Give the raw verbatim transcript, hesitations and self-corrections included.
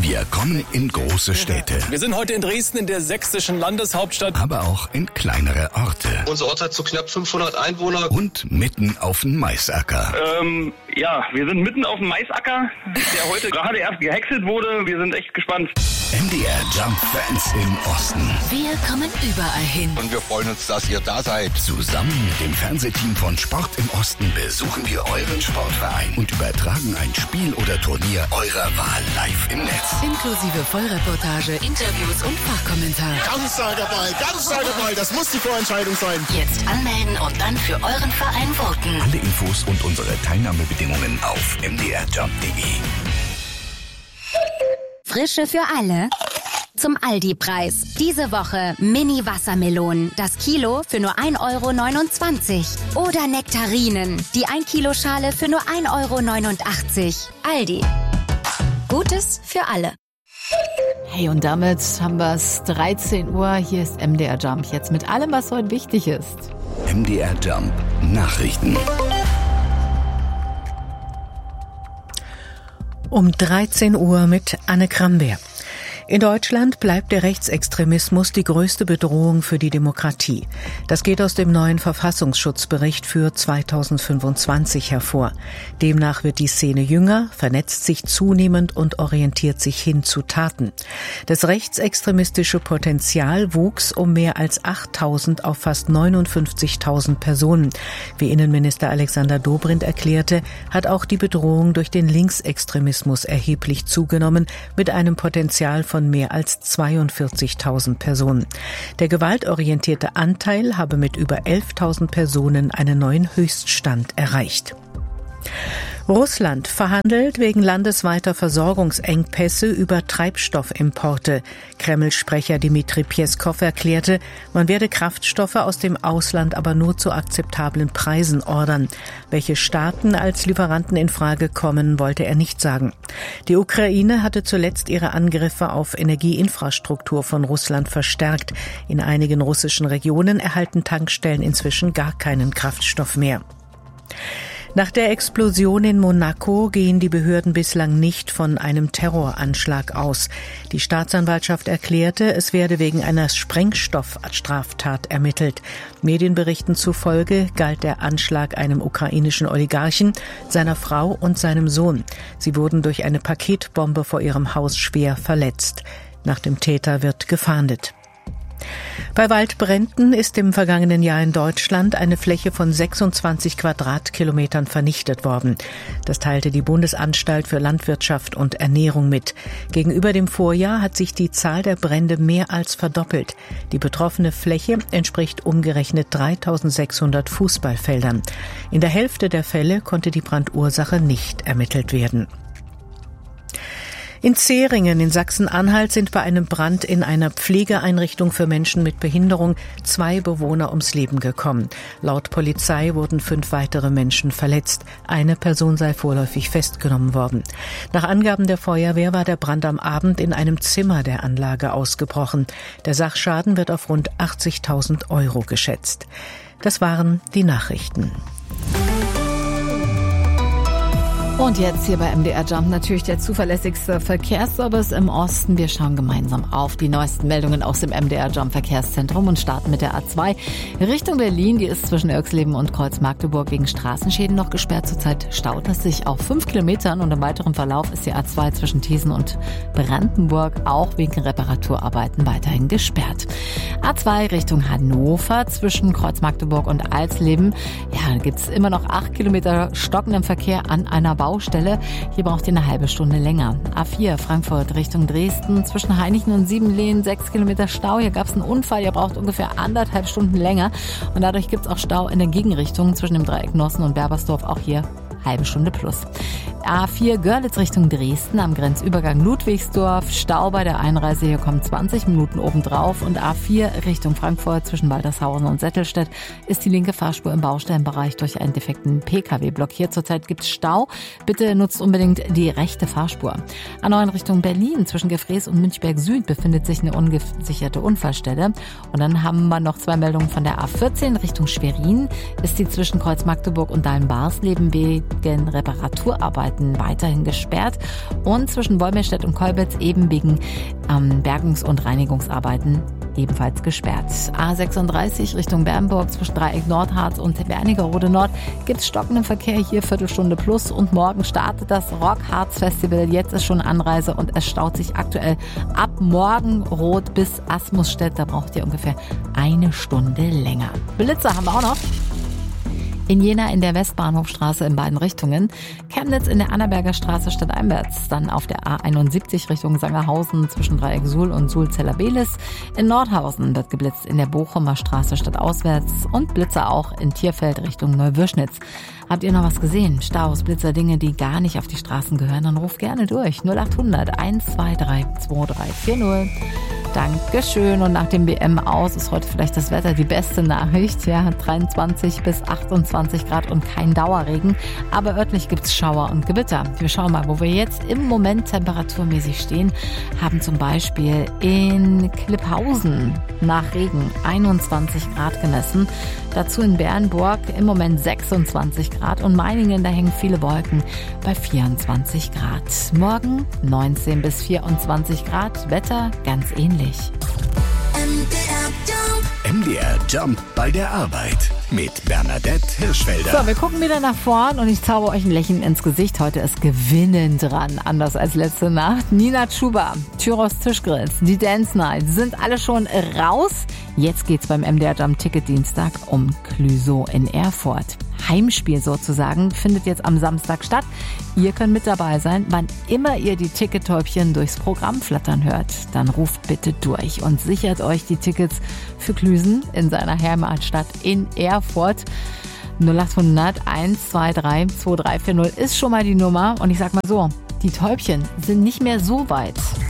Wir kommen in große Städte. Wir sind heute in Dresden, in der sächsischen Landeshauptstadt. Aber auch in kleinere Orte. Unser Ort hat so knapp fünfhundert Einwohner. Und mitten auf dem Maisacker. Ähm, ja, wir sind mitten auf dem Maisacker, der heute gerade erst gehäckselt wurde. Wir sind echt gespannt. M D R Jump Fans im Osten. Wir kommen überall hin. Und wir freuen uns, dass ihr da seid. Zusammen mit dem Fernsehteam von Sport im Osten besuchen wir euren Sportverein und übertragen ein Spiel oder Turnier eurer Wahl live im Netz. Inklusive Vollreportage, Interviews und Fachkommentar. Ganz starker Ball, ganz starker Ball. Das muss die Vorentscheidung sein. Jetzt anmelden und dann für euren Verein voten. Alle Infos und unsere Teilnahmebedingungen auf m d r jump punkt d e. Frische für alle. Zum Aldi-Preis. Diese Woche Mini-Wassermelonen. Das Kilo für nur ein Euro neunundzwanzig. Oder Nektarinen. Die ein Kilo Schale für nur ein Euro neunundachtzig. Aldi. Gutes für alle. Hey, und damit haben wir es dreizehn Uhr. Hier ist M D R Jump. Jetzt mit allem, was heute wichtig ist. M D R Jump. Nachrichten. Um dreizehn Uhr mit Anne Kramberg. In Deutschland bleibt der Rechtsextremismus die größte Bedrohung für die Demokratie. Das geht aus dem neuen Verfassungsschutzbericht für zweitausendfünfundzwanzig hervor. Demnach wird die Szene jünger, vernetzt sich zunehmend und orientiert sich hin zu Taten. Das rechtsextremistische Potenzial wuchs um mehr als achttausend auf fast neunundfünfzigtausend Personen. Wie Innenminister Alexander Dobrindt erklärte, hat auch die Bedrohung durch den Linksextremismus erheblich zugenommen, mit einem Potenzial von von mehr als zweiundvierzigtausend Personen. Der gewaltorientierte Anteil habe mit über elftausend Personen einen neuen Höchststand erreicht. Russland verhandelt wegen landesweiter Versorgungsengpässe über Treibstoffimporte. Kreml-Sprecher Dmitri Pjeskow erklärte, man werde Kraftstoffe aus dem Ausland aber nur zu akzeptablen Preisen ordern. Welche Staaten als Lieferanten in Frage kommen, wollte er nicht sagen. Die Ukraine hatte zuletzt ihre Angriffe auf Energieinfrastruktur von Russland verstärkt. In einigen russischen Regionen erhalten Tankstellen inzwischen gar keinen Kraftstoff mehr. Nach der Explosion in Monaco gehen die Behörden bislang nicht von einem Terroranschlag aus. Die Staatsanwaltschaft erklärte, es werde wegen einer Sprengstoffstraftat ermittelt. Medienberichten zufolge galt der Anschlag einem ukrainischen Oligarchen, seiner Frau und seinem Sohn. Sie wurden durch eine Paketbombe vor ihrem Haus schwer verletzt. Nach dem Täter wird gefahndet. Bei Waldbränden ist im vergangenen Jahr in Deutschland eine Fläche von sechsundzwanzig Quadratkilometern vernichtet worden. Das teilte die Bundesanstalt für Landwirtschaft und Ernährung mit. Gegenüber dem Vorjahr hat sich die Zahl der Brände mehr als verdoppelt. Die betroffene Fläche entspricht umgerechnet dreitausendsechshundert Fußballfeldern. In der Hälfte der Fälle konnte die Brandursache nicht ermittelt werden. In Zähringen in Sachsen-Anhalt sind bei einem Brand in einer Pflegeeinrichtung für Menschen mit Behinderung zwei Bewohner ums Leben gekommen. Laut Polizei wurden fünf weitere Menschen verletzt. Eine Person sei vorläufig festgenommen worden. Nach Angaben der Feuerwehr war der Brand am Abend in einem Zimmer der Anlage ausgebrochen. Der Sachschaden wird auf rund achtzigtausend Euro geschätzt. Das waren die Nachrichten. Und jetzt hier bei M D R Jump natürlich der zuverlässigste Verkehrsservice im Osten. Wir schauen gemeinsam auf die neuesten Meldungen aus dem M D R Jump Verkehrszentrum und starten mit der A zwei Richtung Berlin. Die ist zwischen Irxleben und Kreuz-Magdeburg wegen Straßenschäden noch gesperrt. Zurzeit staut es sich auf fünf Kilometern und im weiteren Verlauf ist die A zwei zwischen Thiesen und Brandenburg auch wegen Reparaturarbeiten weiterhin gesperrt. A zwei Richtung Hannover zwischen Kreuz-Magdeburg und Alsleben. Ja, da gibt es immer noch acht Kilometer stockenden Verkehr an einer Baustelle. Baustelle. Hier braucht ihr eine halbe Stunde länger. A vier Frankfurt Richtung Dresden zwischen Hainichen und Siebenlehen sechs Kilometer Stau. Hier gab es einen Unfall. Ihr braucht ungefähr anderthalb Stunden länger. Und dadurch gibt es auch Stau in der Gegenrichtung zwischen dem Dreieck Nossen und Berbersdorf. Auch hier halbe Stunde plus. A vier Görlitz Richtung Dresden am Grenzübergang Ludwigsdorf. Stau bei der Einreise. Hier kommen zwanzig Minuten obendrauf. Und A vier Richtung Frankfurt zwischen Waltershausen und Settelstedt ist die linke Fahrspur im Baustellenbereich durch einen defekten P K W blockiert. Zurzeit gibt es Stau. Bitte nutzt unbedingt die rechte Fahrspur. A neun Richtung Berlin zwischen Gefrees und Münchberg Süd befindet sich eine ungesicherte Unfallstelle. Und dann haben wir noch zwei Meldungen von der A vierzehn Richtung Schwerin. Ist die zwischen Kreuz Magdeburg und Dahlen-Barsleben wegen Reparaturarbeiten weiterhin gesperrt und zwischen Wolmirstedt und Kolbitz eben wegen ähm, Bergungs- und Reinigungsarbeiten ebenfalls gesperrt. A sechsunddreißig Richtung Bernburg zwischen Dreieck Nordharz und Wernigerode Nord gibt es stockenden Verkehr hier Viertelstunde plus und morgen startet das Rockharz Festival. Jetzt ist schon Anreise und es staut sich aktuell ab morgen Rot bis Asmusstedt. Da braucht ihr ungefähr eine Stunde länger. Blitzer haben wir auch noch. In Jena in der Westbahnhofstraße in beiden Richtungen, Chemnitz in der Annaberger Straße stadteinwärts, dann auf der A einundsiebzig Richtung Sangerhausen zwischen Dreieck Suhl und Suhl-Zeller-Belis. In Nordhausen wird geblitzt in der Bochumer Straße stadtauswärts und Blitzer auch in Tierfeld Richtung Neuwürschnitz. Habt ihr noch was gesehen? Staus, Blitzer, Dinge, die gar nicht auf die Straßen gehören? Dann ruft gerne durch. null acht hundert eins zwei drei zwei drei vier null. Dankeschön. Und nach dem W M aus ist heute vielleicht das Wetter die beste Nachricht. Ja, dreiundzwanzig bis achtundzwanzig Grad und kein Dauerregen. Aber örtlich gibt's Schauer und Gewitter. Wir schauen mal, wo wir jetzt im Moment temperaturmäßig stehen. Haben zum Beispiel in Klipphausen nach Regen einundzwanzig Grad gemessen. Dazu in Bernburg im Moment sechsundzwanzig Grad und Meiningen, da hängen viele Wolken bei vierundzwanzig Grad. Morgen neunzehn bis vierundzwanzig Grad, Wetter ganz ähnlich. M D R Jump bei der Arbeit mit Bernadette Hirschfelder. So, wir gucken wieder nach vorn und ich zauber euch ein Lächeln ins Gesicht. Heute ist Gewinnen dran, anders als letzte Nacht. Nina Chuba, Tyros Tischgrills, die Dance Night sind alle schon raus. Jetzt geht's beim M D R Jump Ticket-Dienstag um Clüsow in Erfurt. Heimspiel sozusagen findet jetzt am Samstag statt. Ihr könnt mit dabei sein, wann immer ihr die Tickettäubchen durchs Programm flattern hört. Dann ruft bitte durch und sichert euch die Tickets für Klüsen in seiner Heimatstadt in Erfurt. null acht hundert eins zwei drei zwei drei vier null ist schon mal die Nummer. Und ich sag mal so, die Täubchen sind nicht mehr so weit.